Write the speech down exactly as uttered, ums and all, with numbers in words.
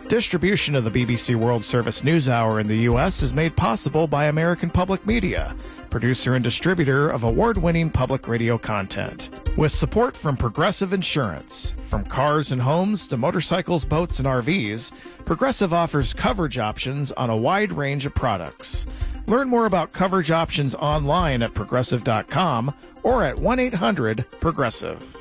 Distribution of the B B C World Service NewsHour in the U S is made possible by American Public Media, producer and distributor of award-winning public radio content. With support from Progressive Insurance. From cars and homes to motorcycles, boats, and R Vs, Progressive offers coverage options on a wide range of products. Learn more about coverage options online at progressive dot com or at one eight hundred progressive.